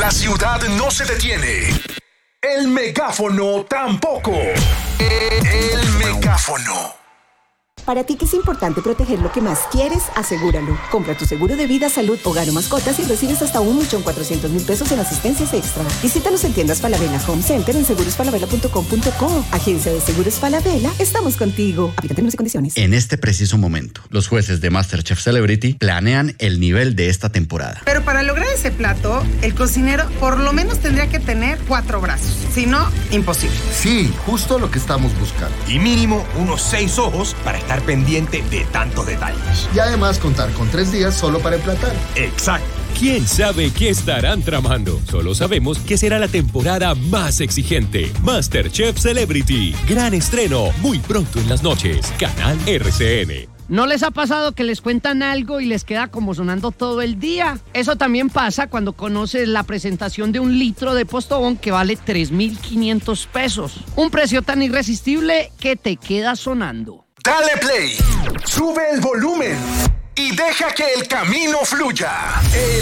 La ciudad no se detiene. El megáfono tampoco. El megáfono. Para ti que es importante proteger lo que más quieres, asegúralo. Compra tu seguro de vida, salud, hogar o mascotas y recibes hasta 1.400.000 pesos en asistencias extra. Visítanos en tiendas Falabella Home Center en segurosfalabella.com.co. Agencia de Seguros Falabella, estamos contigo. Aplica términos y condiciones. En este preciso momento, los jueces de MasterChef Celebrity planean el nivel de esta temporada. Pero para lograr ese plato, el cocinero por lo menos tendría que tener 4 brazos. Si no, imposible. Sí, justo lo que estamos buscando. Y mínimo unos 6 ojos para estar pendiente de tantos detalles. Y además contar con 3 días solo para emplatar. Exacto. ¿Quién sabe qué estarán tramando? Solo sabemos que será la temporada más exigente. MasterChef Celebrity. Gran estreno muy pronto en las noches. Canal RCN. ¿No les ha pasado que les cuentan algo y les queda como sonando todo el día? Eso también pasa cuando conoces la presentación de 1 litro de Postobón que vale 3.500 pesos. Un precio tan irresistible que te queda sonando. Dale play, sube el volumen y deja que el camino fluya.